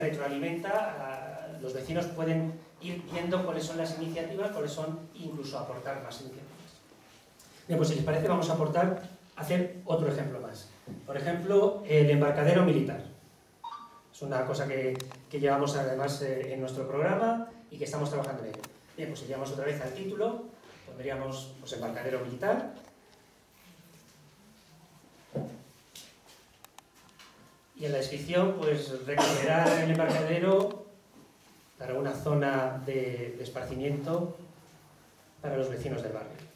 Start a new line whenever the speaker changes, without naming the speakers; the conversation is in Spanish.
retroalimenta, los vecinos pueden ir viendo cuáles son las iniciativas, cuáles son, incluso aportar más iniciativas. Bien, pues si les parece vamos a hacer otro ejemplo más. Por ejemplo, el embarcadero militar. Es una cosa que llevamos además en nuestro programa y que estamos trabajando en ello. Bien, pues iríamos otra vez al título, pondríamos pues, embarcadero militar. Y en la descripción, pues recuperar el embarcadero para una zona de esparcimiento para los vecinos del barrio.